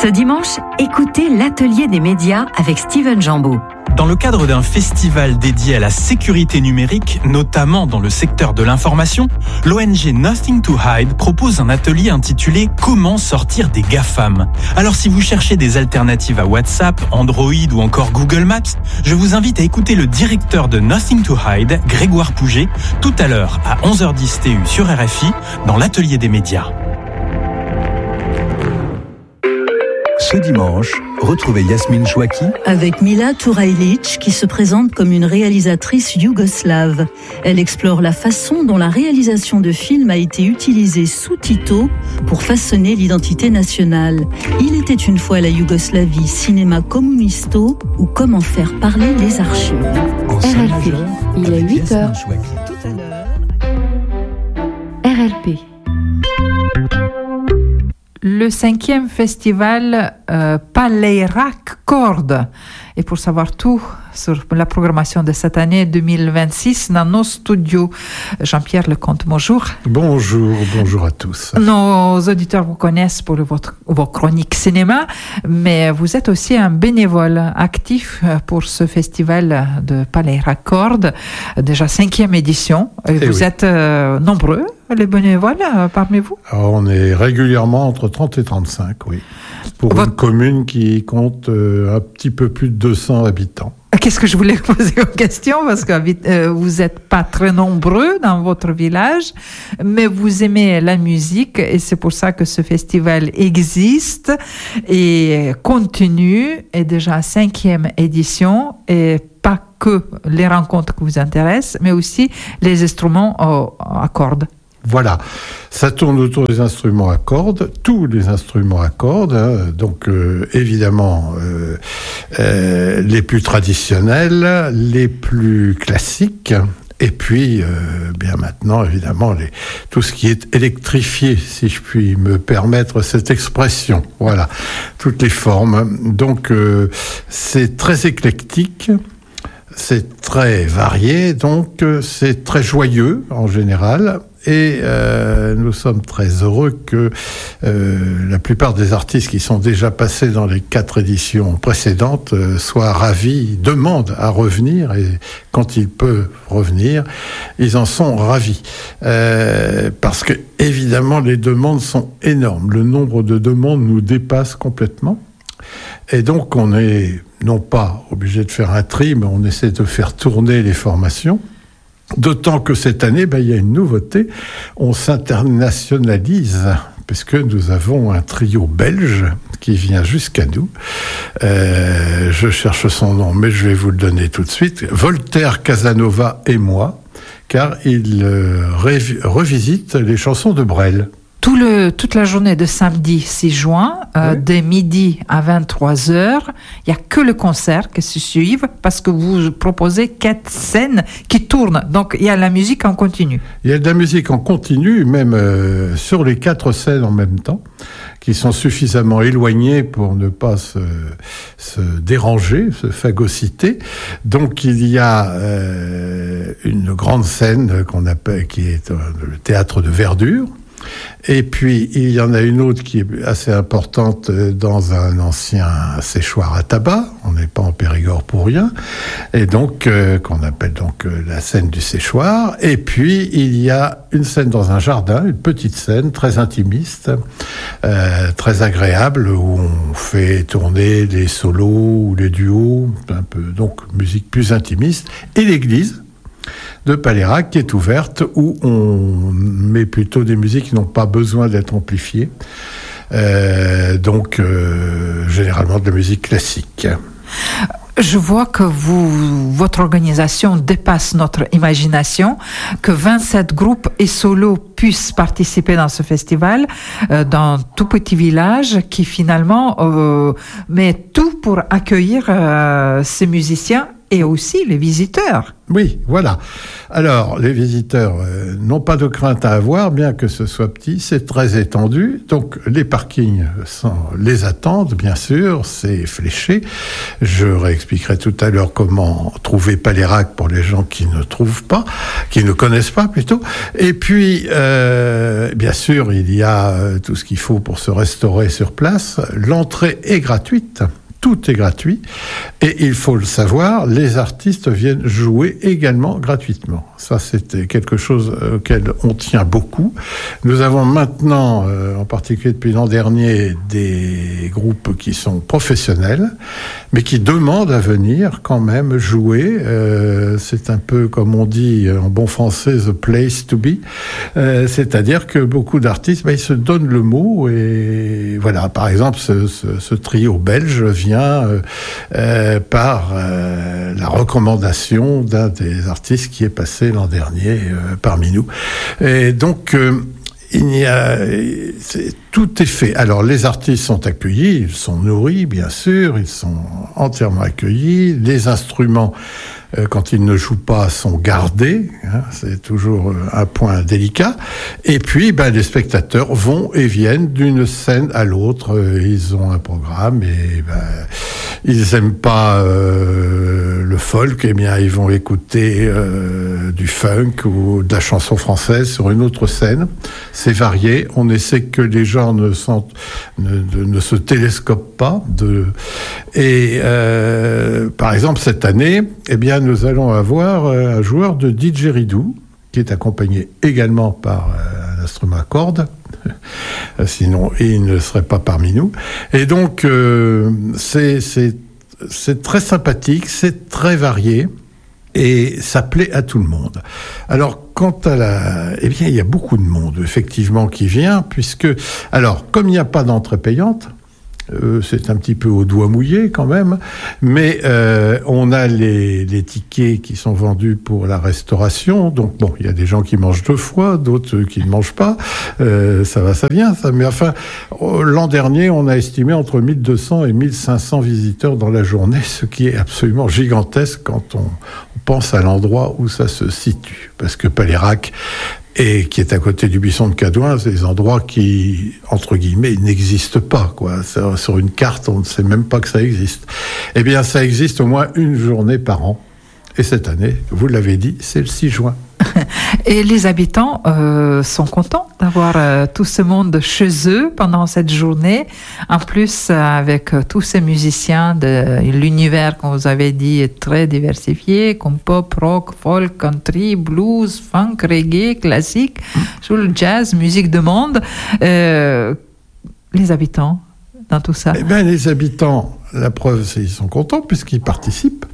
Ce dimanche, écoutez l'Atelier des médias avec Steven Jambeau. Dans le cadre d'un festival dédié à la sécurité numérique, notamment dans le secteur de l'information, l'ONG Nothing to Hide propose un atelier intitulé « Comment sortir des GAFAM ». Alors si vous cherchez des alternatives à WhatsApp, Android ou encore Google Maps, je vous invite à écouter le directeur de Nothing to Hide, Grégoire Pouget, tout à l'heure à 11h10 TU sur RFI, dans l'Atelier des médias. Ce dimanche, retrouvez Yasmine Chouaki avec Mila Turajlic qui se présente comme une réalisatrice yougoslave. Elle explore la façon dont la réalisation de films a été utilisée sous Tito pour façonner l'identité nationale. Il était une fois la Yougoslavie, cinéma communisto ou comment faire parler les archives. RLP, il est 8h. Tout à l'heure. RLP. Le 5e festival Palayrak Chord. Et pour savoir tout sur la programmation de cette année 2026 dans nos studios, Jean-Pierre Lecomte, bonjour. Bonjour à tous. Nos auditeurs vous connaissent pour vos chroniques cinéma, mais vous êtes aussi un bénévole actif pour ce festival de Palayrak Chord, déjà 5e édition. Vous êtes nombreux, les bénévoles, parmi vous? Alors, on est régulièrement entre 30 et 35, oui. Pour une commune qui compte un petit peu plus de 200 habitants. Qu'est-ce que je voulais poser comme question? Parce que vous n'êtes pas très nombreux dans votre village, mais vous aimez la musique et c'est pour ça que ce festival existe et continue, est déjà 5e édition et pas que les rencontres qui vous intéressent, mais aussi les instruments à cordes. Voilà, ça tourne autour des instruments à cordes, tous les instruments à cordes, donc évidemment les plus traditionnels, les plus classiques, et puis bien maintenant évidemment tout ce qui est électrifié, si je puis me permettre cette expression, voilà, toutes les formes. Donc c'est très éclectique. C'est très varié, donc c'est très joyeux en général. Et nous sommes très heureux que la plupart des artistes qui sont déjà passés dans les 4 éditions précédentes soient ravis, demandent à revenir, et quand ils peuvent revenir, ils en sont ravis. Parce que, évidemment, les demandes sont énormes. Le nombre de demandes nous dépasse complètement. Et donc, on est non pas obligé de faire un tri, mais on essaie de faire tourner les formations. D'autant que cette année, il y a une nouveauté, on s'internationalise, puisque nous avons un trio belge qui vient jusqu'à nous. Je cherche son nom, mais je vais vous le donner tout de suite. Voltaire, Casanova et moi, car il revisite les chansons de Brel. Toute la journée de samedi 6 juin, dès midi à 23h, il n'y a que le concert qui se suit parce que vous proposez 4 scènes qui tournent. Donc, il y a la musique en continu. Il y a de la musique en continu, même sur les 4 scènes en même temps, qui sont suffisamment éloignées pour ne pas se déranger, se phagocyter. Donc, il y a une grande scène qu'on appelle, qui est le théâtre de verdure. Et puis, il y en a une autre qui est assez importante dans un ancien séchoir à tabac. On n'est pas en Périgord pour rien. Et donc, qu'on appelle donc la scène du séchoir. Et puis, il y a une scène dans un jardin, une petite scène très intimiste, très agréable, où on fait tourner les solos ou les duos, un peu, donc musique plus intimiste. Et l'église de Palayrak qui est ouverte, où on met plutôt des musiques qui n'ont pas besoin d'être amplifiées, donc généralement de la musique classique. Je vois que votre organisation dépasse notre imagination, que 27 groupes et solos puissent participer dans ce festival, dans tout petit village qui finalement met tout pour accueillir ces musiciens et aussi les visiteurs. Oui, voilà. Alors, les visiteurs n'ont pas de crainte à avoir, bien que ce soit petit, c'est très étendu. Donc, les parkings les attendent, bien sûr, c'est fléché. Je réexpliquerai tout à l'heure comment trouver Palayrac pour les gens qui ne trouvent pas, qui ne connaissent pas plutôt. Et puis, bien sûr, il y a tout ce qu'il faut pour se restaurer sur place. L'entrée est gratuite. Tout est gratuit. Et il faut le savoir, les artistes viennent jouer également gratuitement. Ça, c'était quelque chose auquel on tient beaucoup. Nous avons maintenant, en particulier depuis l'an dernier, des groupes qui sont professionnels, mais qui demandent à venir quand même jouer. C'est un peu, comme on dit en bon français, the place to be. C'est-à-dire que beaucoup d'artistes, ils se donnent le mot. Et voilà, par exemple, ce trio belge vient par la recommandation d'un des artistes qui est passé l'an dernier parmi nous. Et donc, tout est fait. Alors, les artistes sont accueillis, ils sont nourris, bien sûr, ils sont entièrement accueillis. Les instruments, quand ils ne jouent pas, sont gardés. C'est toujours un point délicat. Et puis, les spectateurs vont et viennent d'une scène à l'autre. Ils ont un programme et ils aiment pas le folk, eh bien, ils vont écouter du funk ou de la chanson française sur une autre scène. C'est varié. On essaie que les gens ne se télescopent pas. Par exemple, cette année, eh bien, nous allons avoir un joueur de didgeridoo qui est accompagné également par un instrument à cordes. Sinon, il ne serait pas parmi nous. Et donc, c'est très sympathique, c'est très varié. Et ça plaît à tout le monde. Alors, quant à il y a beaucoup de monde, effectivement, qui vient, puisque, alors, comme il n'y a pas d'entrée payante, c'est un petit peu au doigt mouillé quand même, mais on a les tickets qui sont vendus pour la restauration. Donc bon, il y a des gens qui mangent 2 fois, d'autres qui ne mangent pas. Ça va, ça vient. Mais enfin, l'an dernier, on a estimé entre 1200 et 1500 visiteurs dans la journée, ce qui est absolument gigantesque quand on pense à l'endroit où ça se situe. Parce que Palayrac, et qui est à côté du buisson de Cadouin, c'est des endroits qui, entre guillemets, n'existent pas, quoi. Sur une carte, on ne sait même pas que ça existe. Eh bien, ça existe au moins une journée par an. Et cette année, vous l'avez dit, c'est le 6 juin. Et les habitants sont contents d'avoir tout ce monde chez eux pendant cette journée. En plus, avec tous ces musiciens, l'univers, comme vous avez dit, est très diversifié, comme pop, rock, folk, country, blues, funk, reggae, classique, soul, jazz, musique de monde. Les habitants, dans tout ça. Eh bien, les habitants, la preuve, c'est qu'ils sont contents puisqu'ils participent.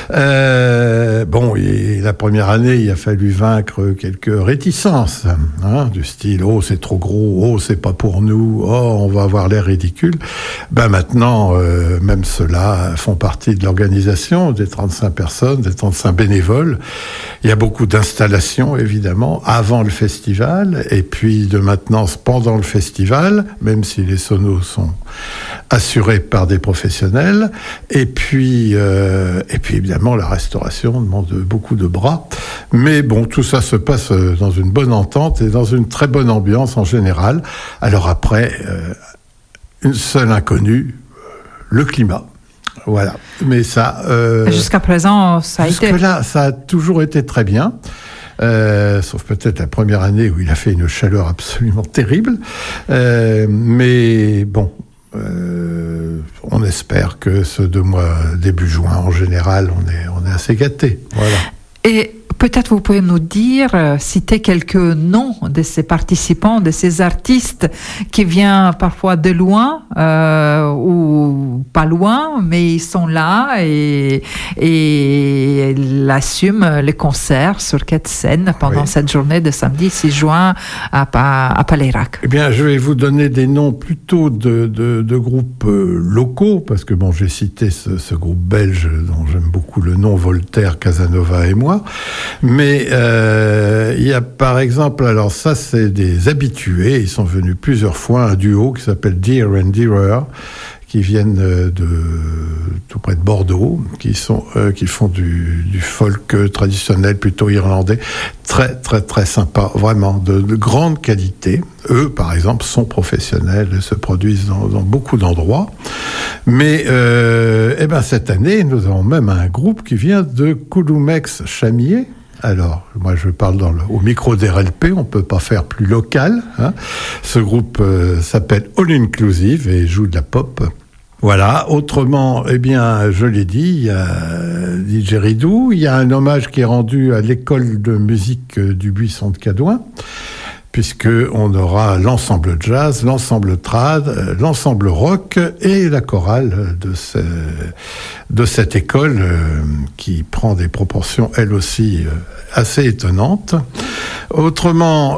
Et la première année, il a fallu vaincre quelques réticences, du style « Oh, c'est trop gros, oh, c'est pas pour nous, oh, on va avoir l'air ridicule ». Maintenant, même ceux-là font partie de l'organisation, des 35 personnes, des 35 bénévoles. Il y a beaucoup d'installations, évidemment, avant le festival, et puis de maintenance pendant le festival, même si les sonos sont assurés par des professionnels. Et puis évidemment, la restauration demande beaucoup de bras. Mais bon, tout ça se passe dans une bonne entente et dans une très bonne ambiance en général. Alors après, une seule inconnue, le climat. Voilà. Mais ça... jusqu'à présent, ça a été... Jusque-là, ça a toujours été très bien. Sauf peut-être la première année où il a fait une chaleur absolument terrible. Mais bon... on espère que ce 2 mois, début juin, en général, on est assez gâtés. Voilà. Et peut-être vous pouvez nous dire, citer quelques noms de ces participants, de ces artistes qui viennent parfois de loin ou pas loin, mais ils sont là et ils assument les concerts sur 4 scènes pendant cette journée de samedi 6 juin à Palayrac. Eh bien, je vais vous donner des noms plutôt de groupes locaux, parce que bon, j'ai cité ce groupe belge dont j'aime beaucoup le nom, Voltaire, Casanova et moi. Mais il y a par exemple, alors ça c'est des habitués, ils sont venus plusieurs fois, un duo qui s'appelle Dear and Dearer, qui viennent de tout près de Bordeaux, qui font du folk traditionnel plutôt irlandais, très très très sympa, vraiment de grande qualité. Eux, par exemple, sont professionnels et se produisent dans beaucoup d'endroits. Mais cette année, nous avons même un groupe qui vient de Coulomeix-Chamiers. Alors, moi je parle au micro d'RLP, on ne peut pas faire plus local. Hein. Ce groupe s'appelle All Inclusive et joue de la pop. Voilà, autrement, je l'ai dit, il y a DJ Ridou, il y a un hommage qui est rendu à l'école de musique du Buisson de Cadouin, puisqu'on aura l'ensemble jazz, l'ensemble trad, l'ensemble rock et la chorale de cette école qui prend des proportions, elle aussi, assez étonnantes. Autrement,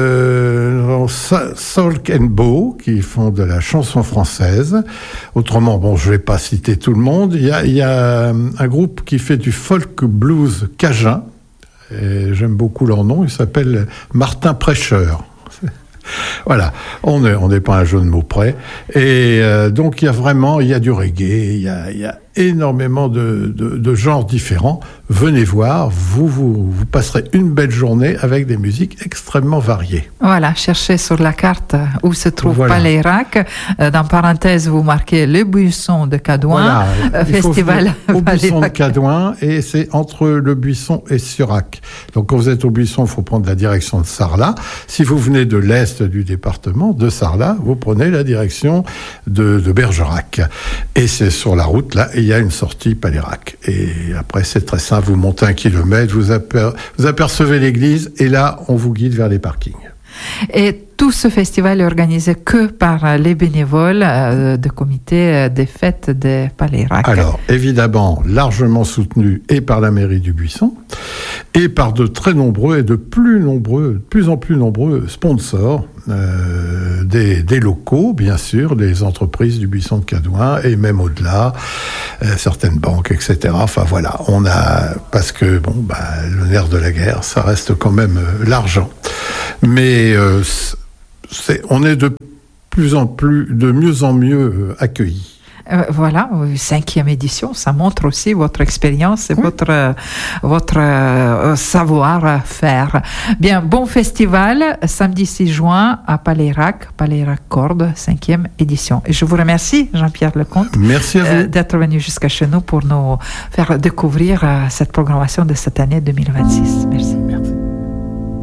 Salk & Bow, qui font de la chanson française. Autrement, je vais pas citer tout le monde. Il y a un groupe qui fait du folk blues cajun. Et j'aime beaucoup leur nom, il s'appelle Martin Prêcheur. Voilà, on n'est pas un jeu de mots près. Et donc il y a du reggae, il y a énormément de genres différents. Venez voir, vous passerez une belle journée avec des musiques extrêmement variées. Voilà, cherchez sur la carte où se trouve Palayrac. Dans parenthèse, vous marquez le Buisson de Cadouin, festival au Buisson de Cadouin, et c'est entre le Buisson et Surac. Donc quand vous êtes au Buisson, il faut prendre la direction de Sarlat. Si vous venez de l'est du département, de Sarlat, vous prenez la direction de Bergerac. Et c'est sur la route, là, il y a une sortie Palayrac. Et après, c'est très simple, vous montez 1 kilomètre, vous apercevez l'église, et là, on vous guide vers les parkings. Et tout ce festival est organisé que par les bénévoles du comité des fêtes de Palayrac. Alors, évidemment, largement soutenu et par la mairie du Buisson, et par de très nombreux et de plus en plus nombreux sponsors, des locaux, bien sûr, des entreprises du Buisson de Cadouin, et même au-delà, certaines banques, etc. Enfin voilà, parce que le nerf de la guerre, ça reste quand même l'argent. Mais on est de mieux en mieux accueillis. Voilà, 5e édition, ça montre aussi votre expérience et votre savoir-faire. Bien, bon festival, samedi 6 juin à Palayrac Corde, 5e édition. Et je vous remercie, Jean-Pierre Lecomte. Merci à vous. D'être venu jusqu'à chez nous pour nous faire découvrir cette programmation de cette année 2026. Merci.